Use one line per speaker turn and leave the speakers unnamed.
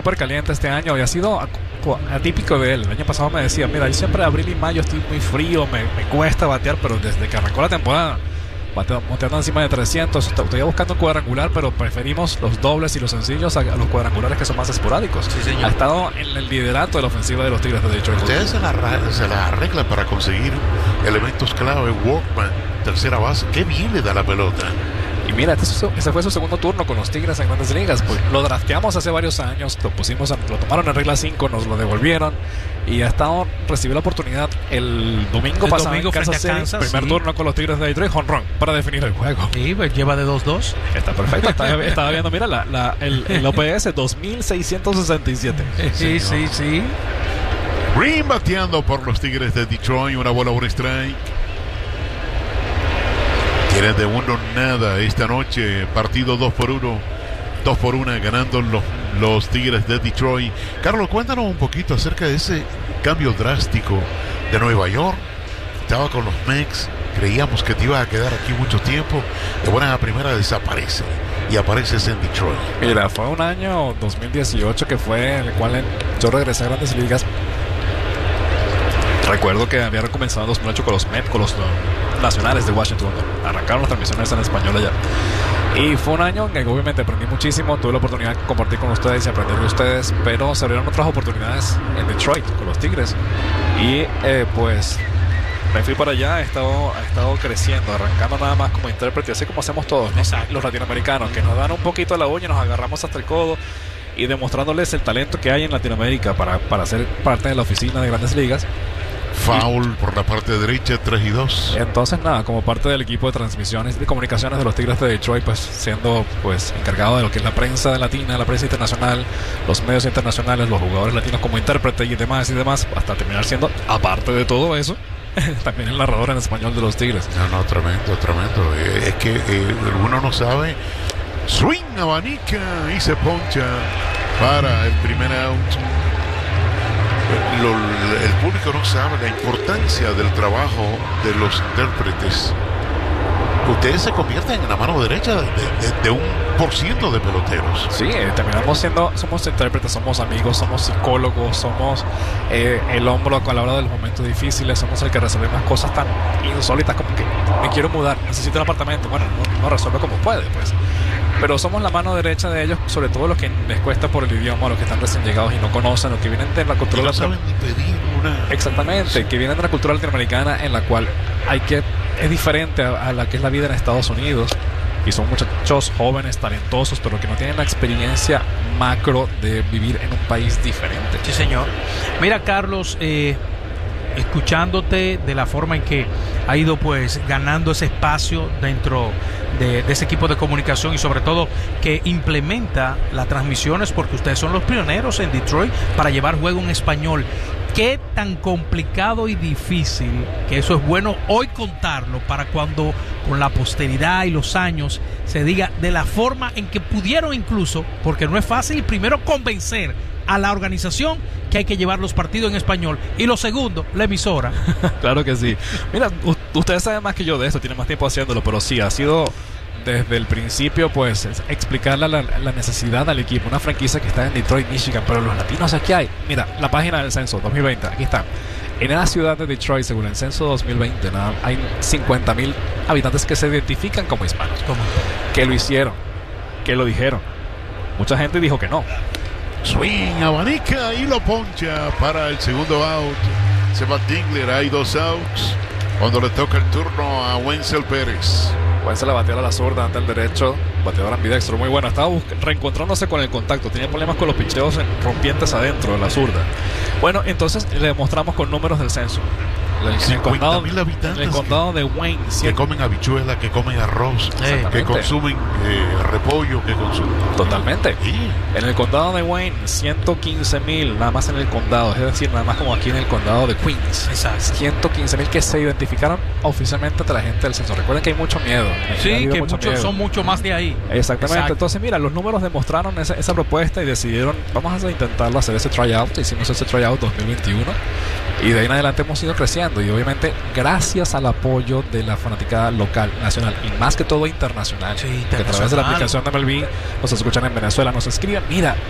súper caliente este año y ha sido atípico de él. El año pasado me decía, mira, yo siempre abril y mayo estoy muy frío, me cuesta batear, pero desde que arrancó la temporada bateando encima de 300. Estoy buscando un cuadrangular, pero preferimos los dobles y los sencillos a los cuadrangulares que son más esporádicos.
Sí, señor.
Ha estado en el liderato de la ofensiva de los Tigres de Detroit.
Ustedes se la arreglan para conseguir elementos clave. Walkman, tercera base, qué bien le da la pelota.
Y mira, ese fue su segundo turno con los Tigres en Grandes Ligas. Pues lo drafteamos hace varios años, lo tomaron en regla 5, nos lo devolvieron y recibió la oportunidad el domingo pasado en Kansas City, primer turno con los Tigres de Detroit, jonrón para definir el juego.
Sí, pues lleva de 2-2.
Está perfecto, estaba viendo, mira, el OPS 2667.
Sí.
Green bateando por los Tigres de Detroit, una bola por strike. Tienen de 1-0 esta noche, partido 2-1, ganando los Tigres de Detroit. Carlos, cuéntanos un poquito acerca de ese cambio drástico de Nueva York. Estaba con los Mets, creíamos que te ibas a quedar aquí mucho tiempo, de buena a primera desaparece y apareces en Detroit.
Mira, fue un año 2018 que fue el cual yo regresé a Grandes Ligas. Recuerdo que había comenzado en 2008 con los Mets, con los Nacionales de Washington, arrancaron las transmisiones en español allá. Y fue un año en que obviamente aprendí muchísimo, tuve la oportunidad de compartir con ustedes y aprender de ustedes, pero se abrieron otras oportunidades en Detroit con los Tigres. Y pues me fui para allá, he estado creciendo, arrancando nada más como intérprete, así como hacemos todos, ¿no? Los latinoamericanos, que nos dan un poquito de la uña y nos agarramos hasta el codo, y demostrándoles el talento que hay en Latinoamérica para ser parte de la oficina de Grandes Ligas.
Foul por la parte derecha, 3-2.
Entonces nada, como parte del equipo de transmisiones y comunicaciones de los Tigres de Detroit, pues siendo pues encargado de lo que es la prensa latina, la prensa internacional, los medios internacionales, los jugadores latinos como intérprete y demás, hasta terminar siendo, aparte de todo eso, también el narrador en español de los Tigres.
No, tremendo. Es que uno no sabe. Swing, abanica y se poncha para el primer out. El público no sabe la importancia del trabajo de los intérpretes. Ustedes se convierten en la mano derecha de 1% de peloteros.
Sí, somos intérpretes, somos amigos, somos psicólogos, somos el hombro a la hora de los momentos difíciles, somos el que resolvemos cosas tan insólitas como que me quiero mudar, necesito un apartamento. Bueno, no resuelve como puede, pues. Pero somos la mano derecha de ellos, sobre todo los que les cuesta por el idioma, los que están recién llegados y no conocen, los que vienen de la cultura Exactamente, que vienen de la cultura latinoamericana en la cual es diferente a la que es la vida en Estados Unidos. Y son muchachos jóvenes, talentosos, pero que no tienen la experiencia macro de vivir en un país diferente.
Sí, señor. Mira, Carlos, escuchándote de la forma en que ha ido pues ganando ese espacio dentro de ese equipo de comunicación y sobre todo que implementa las transmisiones, porque ustedes son los pioneros en Detroit para llevar juego en español. Qué tan complicado y difícil, que eso es bueno hoy contarlo para cuando con la posteridad y los años se diga de la forma en que pudieron, incluso porque no es fácil primero convencer a la organización que hay que llevar los partidos en español, y lo segundo, la emisora.
Claro que sí. Mira, ustedes saben más que yo de esto, tienen más tiempo haciéndolo, pero sí, ha sido desde el principio pues explicarle la necesidad al equipo, una franquicia que está en Detroit, Michigan, pero los latinos aquí hay. Mira, la página del censo 2020, aquí está. En la ciudad de Detroit, según el censo 2020, hay 50,000 habitantes que se identifican como hispanos.
¿Cómo?
Que lo hicieron, que lo dijeron. Mucha gente dijo que no.
Swing, abanica y lo poncha para el segundo out. Se va Dingler, hay 2 outs. Cuando le toca el turno a Wenzel Pérez.
Wenzel la bateó a la zurda ante el derecho, bateador ambidextro, muy bueno. Estaba reencontrándose con el contacto, tenía problemas con los picheos rompientes adentro de la zurda. Bueno, entonces le mostramos con números del censo. En el condado de Wayne,
que comen habichuela, que comen arroz, que consumen repollo, que consumen.
Totalmente.
Sí.
En el condado de Wayne, 115,000, nada más en el condado, es decir, nada más como aquí en el condado de Queens.
Exacto.
115,000 que se identificaron oficialmente ante la gente del censo. Recuerden que hay mucho miedo.
Sí, que son mucho más de ahí.
Exactamente.
Exacto.
Entonces, mira, los números demostraron esa propuesta y decidieron, vamos a intentarlo hacer ese tryout. Hicimos ese tryout 2021 y de ahí en adelante hemos ido creciendo. Y obviamente gracias al apoyo de la fanaticada local, nacional y más que todo internacional,
sí,
que a través de la aplicación de MLB nos escuchan en Venezuela, nos escriben, mira,